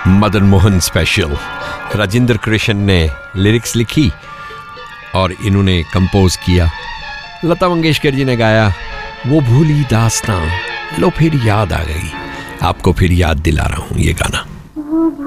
Madan Mohan special. Rajendra Krishna ने lyrics लिखी और इन्होंने कंपोज किया। लता मंगेशकर जी ने गाया वो भूली दास्तां, लो फिर याद आ गई। आपको फिर याद दिला रहा हूँ ये गाना।